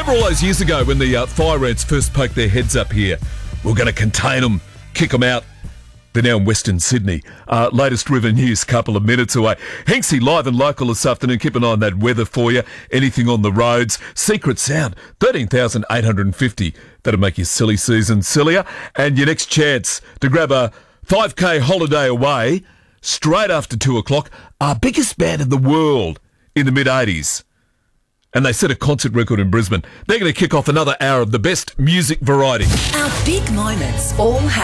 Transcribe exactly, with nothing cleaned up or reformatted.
Remember all those years ago when the uh, fire ants first poked their heads up here? We're going to contain them, kick them out. They're now in Western Sydney. Uh, latest river news, couple of minutes away. Hinksy live and local this afternoon. Keep an eye on that weather for you. Anything on the roads. Secret Sound, thirteen thousand eight hundred fifty. That'll make your silly season sillier. And your next chance to grab a five K holiday away straight after two o'clock. Our biggest band in the world in the mid-eighties. And they set a concert record in Brisbane. They're going to kick off another hour of the best music variety. Our big moments all happen.